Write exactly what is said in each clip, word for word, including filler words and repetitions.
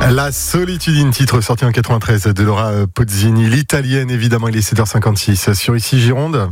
La solitudine, titre sorti en quatre-vingt-treize de Laura Pozzini, l'italienne évidemment. Il est sept heures cinquante-six sur Ici Gironde.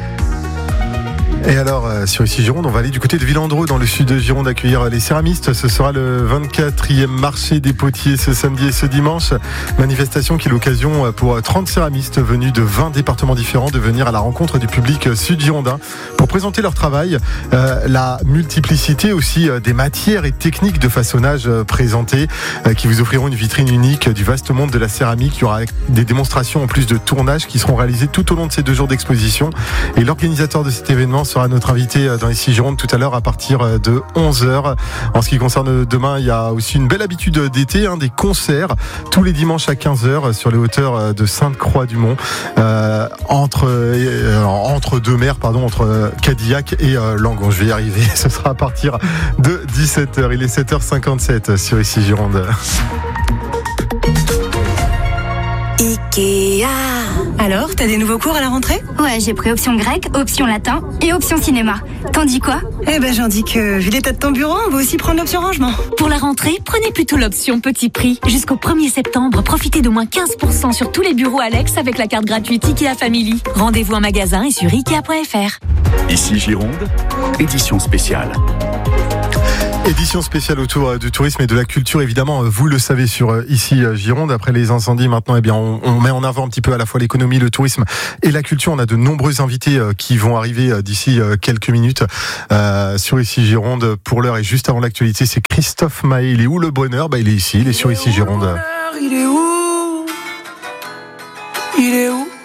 Et alors, euh, sur Ici Gironde, on va aller du côté de Villandreau, dans le sud de Gironde, accueillir les céramistes. Ce sera le vingt-quatrième marché des potiers ce samedi et ce dimanche. Manifestation qui est l'occasion pour trente céramistes venus de vingt départements différents de venir à la rencontre du public sud-girondin pour présenter leur travail. Euh, la multiplicité aussi des matières et techniques de façonnage présentées euh, qui vous offriront une vitrine unique du vaste monde de la céramique. Il y aura des démonstrations en plus de tournages qui seront réalisés tout au long de ces deux jours d'exposition. Et l'organisateur de cet événement sera notre invité dans Ici Gironde tout à l'heure à partir de onze heures. En ce qui concerne demain, il y a aussi une belle habitude d'été, hein, des concerts tous les dimanches à quinze heures sur les hauteurs de Sainte-Croix-du-Mont, euh, entre, euh, entre deux mers, pardon, entre Cadillac et euh, Langon. Je vais y arriver. Ce sera à partir de dix-sept heures. Il est sept heures cinquante-sept sur Ici Gironde. Ikea. Alors, t'as des nouveaux cours à la rentrée ? Ouais, j'ai pris option grec, option latin et option cinéma. T'en dis quoi ? Eh ben, j'en dis que, vu l'état de ton bureau, on va aussi prendre l'option rangement. Pour la rentrée, prenez plutôt l'option petit prix. Jusqu'au premier septembre, profitez d'au moins quinze pour cent sur tous les bureaux Alex avec la carte gratuite Ikea Family. Rendez-vous en magasin et sur ikea point f r. Ici Gironde, édition spéciale. Édition spéciale autour du tourisme et de la culture, évidemment, vous le savez sur Ici Gironde. Après les incendies, maintenant, eh bien, on, on met en avant un petit peu à la fois l'économie, le tourisme et la culture. On a de nombreux invités qui vont arriver d'ici quelques minutes euh, sur Ici Gironde. Pour l'heure et juste avant l'actualité, c'est Christophe Maé. Il est où le bonheur ? Bah, il est ici, il est sur Ici Gironde. Il est où ?